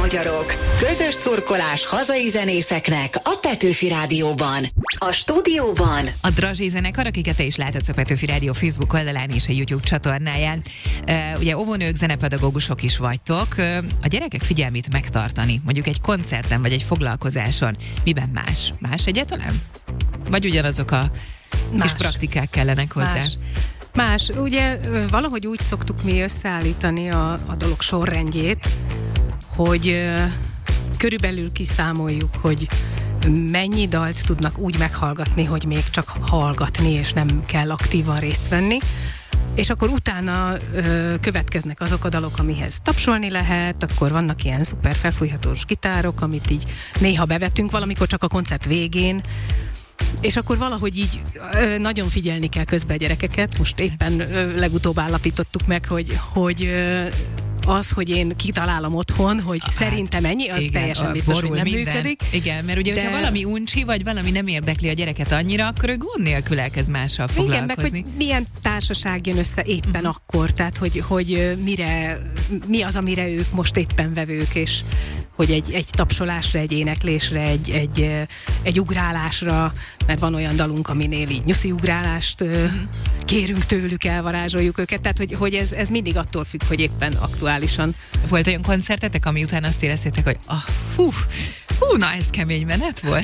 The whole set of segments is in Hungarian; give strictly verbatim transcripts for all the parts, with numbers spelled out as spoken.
magyarok! Közös szurkolás hazai zenészeknek a Petőfi Rádióban. A stúdióban a Drazsé zenekar, akiket te is láthatsz a Petőfi Rádió Facebook oldalán és a YouTube csatornáján. Uh, ugye óvónők, zenepedagógusok is vagytok. Uh, a gyerekek figyelmét megtartani, mondjuk egy koncerten vagy egy foglalkozáson, miben más? Más egyáltalán? Vagy ugyanazok a más. Kis praktikák kellenek hozzá? Más. Más. Ugye valahogy úgy szoktuk mi összeállítani a, a dolog sorrendjét, hogy uh, körülbelül kiszámoljuk, hogy mennyi dalt tudnak úgy meghallgatni, hogy még csak hallgatni, és nem kell aktívan részt venni. És akkor utána ö, következnek azok a dalok, amihez tapsolni lehet, akkor vannak ilyen szuper felfújhatós gitárok, amit így néha bevetünk, valamikor csak a koncert végén, és akkor valahogy így ö, nagyon figyelni kell közben a gyerekeket. Most éppen ö, legutóbb állapítottuk meg, hogy, hogy ö, az, hogy én kitalálom otthon, hogy hát, szerintem ennyi, az igen, teljesen biztos, hogy nem minden. működik. Igen, mert ugye, de... hogyha valami uncsi, vagy valami nem érdekli a gyereket annyira, akkor ő gond nélkül elkezd mással foglalkozni. Igen, meg hogy milyen társaság jön össze éppen uh-huh. akkor, tehát hogy, hogy mire, mi az, amire ők most éppen vevők, és hogy egy, egy tapsolásra, egy éneklésre, egy, egy, egy ugrálásra, mert van olyan dalunk, aminél így nyuszi ugrálást uh-huh. kérünk tőlük, elvarázsoljuk őket, tehát hogy, hogy ez, ez mindig attól függ, hogy éppen aktuálisan. Volt olyan koncertetek, ami után azt éreztétek, hogy ah, fú, hú, na ez kemény menet volt.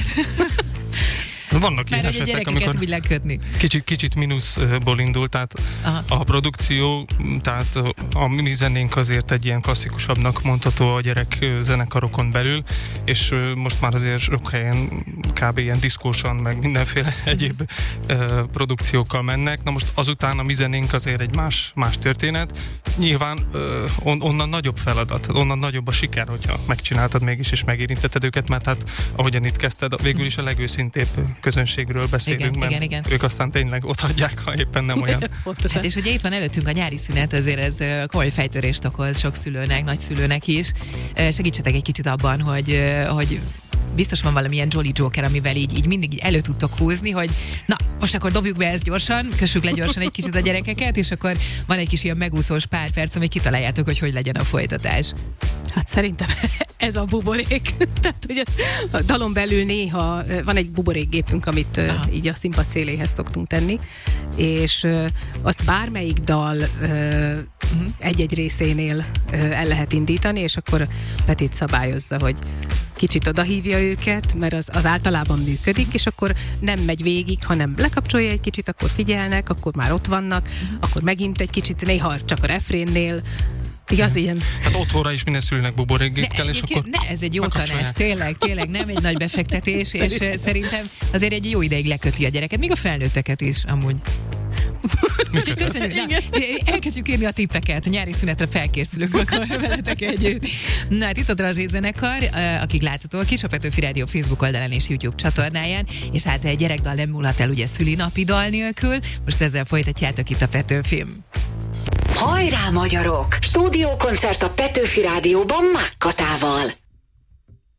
Vannak ilyen esetek, amikor kicsit, kicsit mínuszból indult, tehát aha. a produkció, tehát a mi zenénk azért egy ilyen klasszikusabbnak mondható a gyerek zenekarokon belül, és most már azért sok helyen kb. Ilyen diszkósan, meg mindenféle egyéb uh, produkciókkal mennek. Na most azután a mi zenénk azért egy más, más történet. Nyilván uh, on, onnan nagyobb feladat, onnan nagyobb a siker, hogyha megcsináltad mégis, és megérintetted őket, mert hát ahogyan itt kezdted, végül is a legőszintébb közönségről beszélünk, igen, mert igen, igen. ők aztán tényleg otthagyják, ha éppen nem olyan. Hát és ugye itt van előttünk a nyári szünet, azért ez komoly fejtörést okoz sok szülőnek, nagyszülőnek is. Segítsetek egy kicsit abban, hogy, hogy biztos van valamilyen Jolly Joker, amivel így, így mindig így elő tudtok húzni, hogy na, most akkor dobjuk be ezt gyorsan, kössük le gyorsan egy kicsit a gyerekeket, és akkor van egy kis ilyen megúszós pár perc, amíg kitaláljátok, hogy hogy legyen a folytatás. Hát szerintem ez a buborék. Tehát, hogy ez a dalon belül néha van egy buborékgépünk, amit aha. így a színpad széléhez szoktunk tenni, és azt bármelyik dal uh-huh. egy-egy részénél el lehet indítani, és akkor Petit szabályozza, hogy kicsit odahívja őket, mert az, az általában működik, és akkor nem megy végig, hanem lekapcsolja egy kicsit, akkor figyelnek, akkor már ott vannak, uh-huh. akkor megint egy kicsit, néha csak a refrénnél. Igaz, ilyen? Hát otthonra is minden szülőnek buborékgépkel, és akkor... Ne, ez egy jó tanács, tényleg, tényleg nem egy nagy befektetés, és szerintem azért egy jó ideig leköti a gyereket, még a felnőtteket is, amúgy. Úgyhogy köszönjük. Na, elkezdjük írni a tippeket, a nyári szünetre felkészülünk akkor veletek együtt. Na, hát itt a Drazsé zenekar, akik láthatóak is a Petőfi Rádió Facebook oldalán és YouTube csatornáján, és hát egy gyerekdal nem múlhat el ugye szülinapi dal nélkül, most ezzel folytatjátok itt a Petőfim. Hajrá, magyarok! Stúdiókoncert a Petőfi Rádióban Mákkatával.